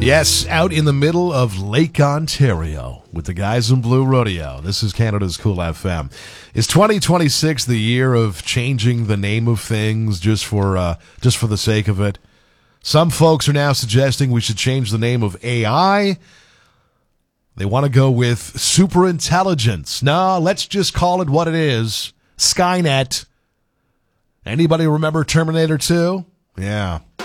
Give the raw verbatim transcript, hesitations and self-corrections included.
Yes, out in the middle of Lake Ontario with the guys in Blue Rodeo. This is Canada's Cool F M. Is twenty twenty-six the year of changing the name of things just for uh, just for the sake of it? Some folks are now suggesting we should change the name of A I. They want to go with superintelligence. No, let's just call it what it is. Skynet. Anybody remember Terminator two? Yeah.